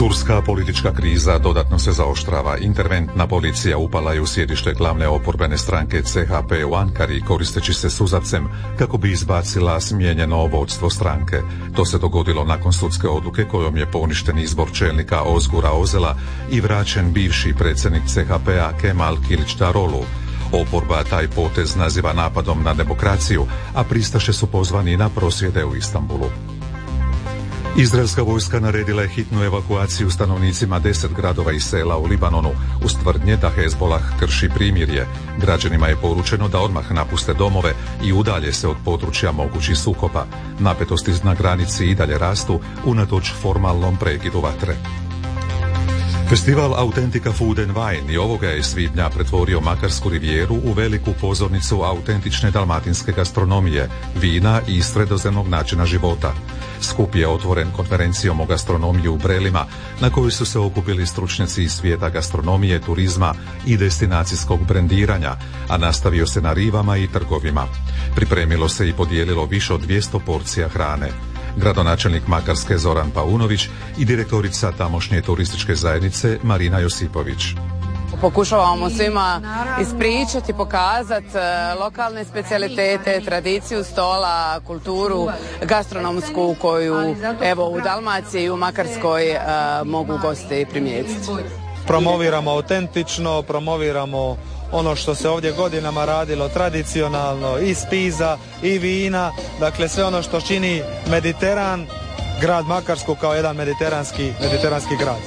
Turska politička kriza dodatno se zaoštrava. Interventna policija upala je u sjedište glavne oporbene stranke CHP u Ankari koristeći se suzavcem kako bi izbacila smijenjeno vodstvo stranke. To se dogodilo nakon sudske odluke kojom je poništen izbor čelnika Ozgura Ozela i vraćen bivši predsjednik CHP-a Kemal Kilićdaroglu. Oporba taj potez naziva napadom na demokraciju, a pristaše su pozvani na prosvjede u Istanbulu. Izraelska vojska naredila je hitnu evakuaciju stanovnicima 10 gradova i sela u Libanonu uz tvrdnje da Hezbolah krši primirje. Građanima je poručeno da odmah napuste domove i udalje se od područja mogućih sukoba. Napetosti na granici i dalje rastu unatoč formalnom prekidu vatre. Festival Autentika Food and Wine i ovoga je svibnja pretvorio Makarsku rivijeru u veliku pozornicu autentične dalmatinske gastronomije, vina i sredozemnog načina života. Skup je otvoren konferencijom o gastronomiji u Brelima, na kojoj su se okupili stručnjaci iz svijeta gastronomije, turizma i destinacijskog brendiranja, a nastavio se na rivama i trgovima. Pripremilo se i podijelilo više od 200 porcija hrane. Gradonačelnik Makarske Zoran Paunović i direktorica tamošnje turističke zajednice Marina Josipović. Pokušavamo svima ispričati, pokazati lokalne specijalitete, tradiciju stola, kulturu gastronomsku koju evo u Dalmaciji i u Makarskoj mogu gosti primijetiti. Promoviramo autentično, promoviramo ono što se ovdje godinama radilo tradicionalno, i spiza i vina, dakle sve ono što čini Mediteran, grad Makarsku kao jedan mediteranski grad.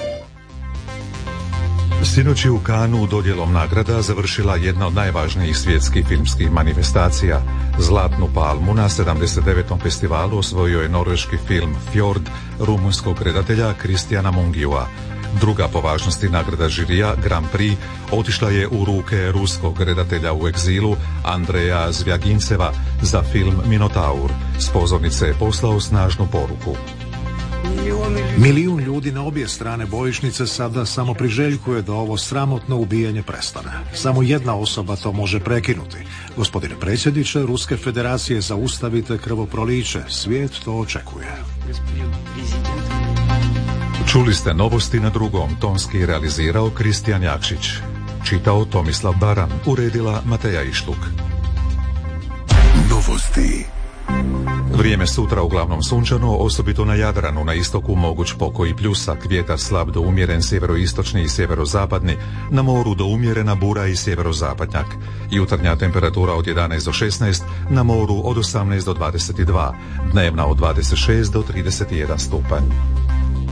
Sinoć je u Kanu dodjelom nagrada završila jedna od najvažnijih svjetskih filmskih manifestacija. Zlatnu palmu na 79. festivalu osvojio je norveški film Fjord rumunjskog redatelja Kristijana Mungiua. Druga po važnosti nagrada žirija, Grand Prix, otišla je u ruke ruskog redatelja u egzilu Andreja Zvjaginceva za film Minotaur. S pozornice je poslao snažnu poruku. Milijun ljudi na obje strane bojišnice sada samo priželjkuje da ovo sramotno ubijanje prestane. Samo jedna osoba to može prekinuti. Gospodine predsjedniče Ruske federacije, zaustavite krvoproliće. Svijet to očekuje. Čuli ste novosti na drugom, tonski realizirao Kristijan Jakšić. Čitao Tomislav Baran, uredila Mateja Ištuk. Novosti. Vrijeme sutra uglavnom sunčano, osobito na Jadranu, na istoku moguć pokoj i pljusak, vjetar slab do umjeren sjeveroistočni i sjeverozapadni, na moru do umjerena bura i sjeverozapadnjak. Jutarnja temperatura od 11 do 16, na moru od 18 do 22, dnevna od 26 do 31 stupanj.